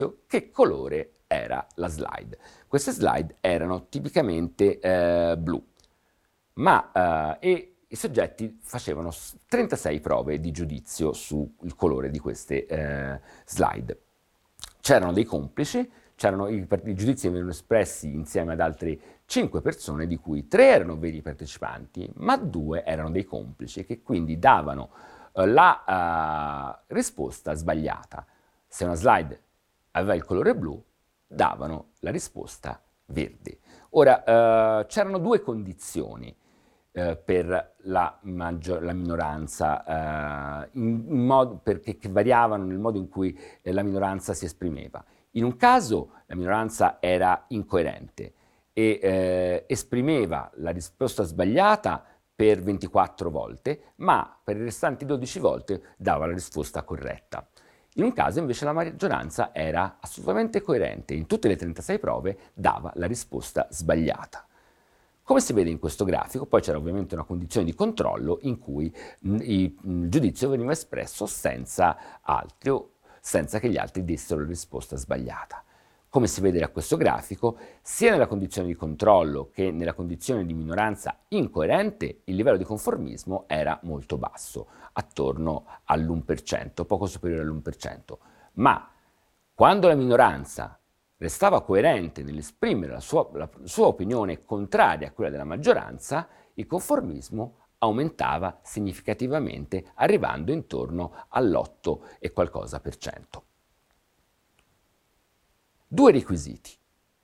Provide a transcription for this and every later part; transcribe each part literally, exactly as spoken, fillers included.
che colore era la slide. Queste slide erano tipicamente eh, blu, ma eh, e i soggetti facevano trentasei prove di giudizio sul colore di queste eh, slide. C'erano dei complici, c'erano i, i giudizi venivano espressi insieme ad altre cinque persone, di cui tre erano veri partecipanti, ma due erano dei complici che quindi davano eh, la uh, risposta sbagliata. Se una slide aveva il colore blu, davano la risposta verde. Ora, eh, c'erano due condizioni eh, per la, maggior, la minoranza, eh, in, in modo, perché, che variavano nel modo in cui eh, la minoranza si esprimeva. In un caso la minoranza era incoerente e eh, esprimeva la risposta sbagliata per ventiquattro volte, ma per le restanti dodici volte dava la risposta corretta. In un caso invece la maggioranza era assolutamente coerente, in tutte le trentasei prove dava la risposta sbagliata. Come si vede in questo grafico, poi c'era ovviamente una condizione di controllo in cui il giudizio veniva espresso senza altri, senza che gli altri dessero la risposta sbagliata. Come si vede da questo grafico, sia nella condizione di controllo che nella condizione di minoranza incoerente, il livello di conformismo era molto basso, attorno all'uno per cento, poco superiore all'uno per cento. Ma quando la minoranza restava coerente nell'esprimere la sua, la sua opinione contraria a quella della maggioranza, il conformismo aumentava significativamente, arrivando intorno all'otto e qualcosa per cento. Due requisiti: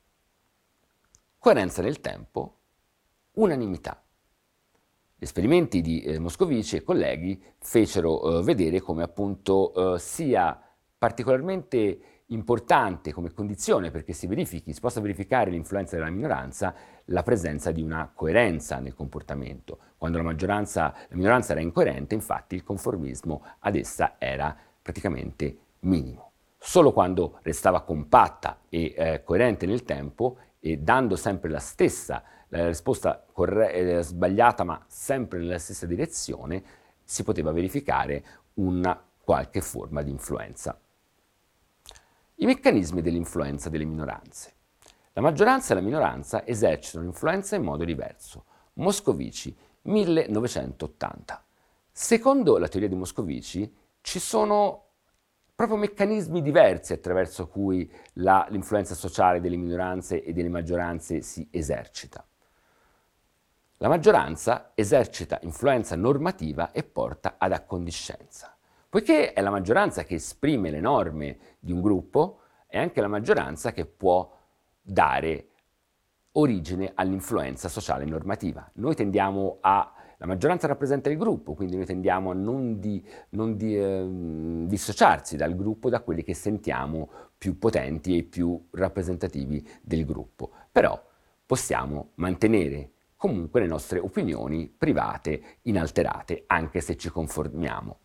coerenza nel tempo, unanimità. Gli esperimenti di eh, Moscovici e colleghi fecero eh, vedere come appunto eh, sia particolarmente importante come condizione perché si verifichi, si possa verificare l'influenza della minoranza, la presenza di una coerenza nel comportamento. Quando la maggioranza, la minoranza era incoerente, infatti il conformismo ad essa era praticamente minimo. Solo quando restava compatta e eh, coerente nel tempo e dando sempre la stessa la risposta corre- eh, sbagliata ma sempre nella stessa direzione, si poteva verificare una qualche forma di influenza. I meccanismi dell'influenza delle minoranze. La maggioranza e la minoranza esercitano l'influenza in modo diverso. Moscovici, millenovecentottanta. Secondo la teoria di Moscovici ci sono proprio meccanismi diversi attraverso cui la, l'influenza sociale delle minoranze e delle maggioranze si esercita. La maggioranza esercita influenza normativa e porta ad accondiscenza. Poiché è la maggioranza che esprime le norme di un gruppo, è anche la maggioranza che può dare origine all'influenza sociale normativa. Noi tendiamo a La maggioranza rappresenta il gruppo, quindi noi tendiamo a non, di, non di, eh, dissociarsi dal gruppo, da quelli che sentiamo più potenti e più rappresentativi del gruppo. Però possiamo mantenere comunque le nostre opinioni private inalterate, anche se ci conformiamo.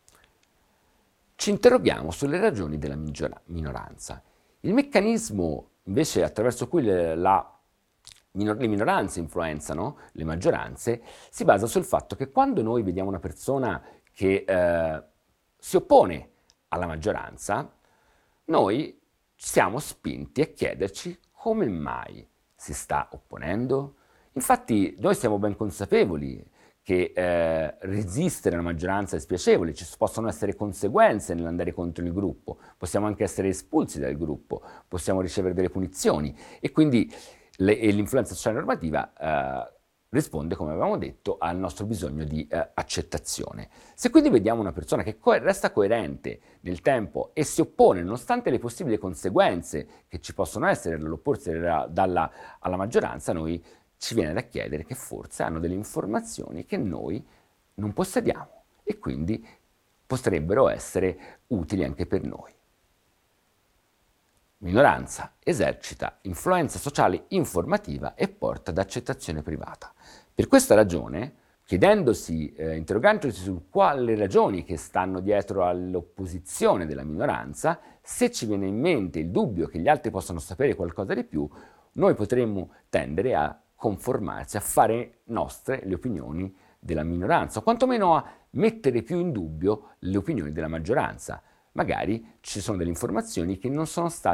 Ci interroghiamo sulle ragioni della minoranza. Il meccanismo invece attraverso cui le, la le minoranze influenzano le maggioranze, si basa sul fatto che quando noi vediamo una persona che eh, si oppone alla maggioranza, noi siamo spinti a chiederci come mai si sta opponendo. Infatti noi siamo ben consapevoli che eh, resistere alla maggioranza è spiacevole, ci possono essere conseguenze nell'andare contro il gruppo, possiamo anche essere espulsi dal gruppo, possiamo ricevere delle punizioni e quindi le, e l'influenza sociale normativa eh, risponde, come avevamo detto, al nostro bisogno di eh, accettazione. Se quindi vediamo una persona che co- resta coerente nel tempo e si oppone, nonostante le possibili conseguenze che ci possono essere dall'opporsi dalla, alla maggioranza, noi ci viene da chiedere che forse hanno delle informazioni che noi non possediamo e quindi potrebbero essere utili anche per noi. Minoranza esercita influenza sociale informativa e porta ad accettazione privata. Per questa ragione, chiedendosi, eh, interrogandosi su quali ragioni che stanno dietro all'opposizione della minoranza, se ci viene in mente il dubbio che gli altri possano sapere qualcosa di più, noi potremmo tendere a conformarsi, a fare nostre le opinioni della minoranza, o quantomeno a mettere più in dubbio le opinioni della maggioranza. magari ci sono delle informazioni che non sono state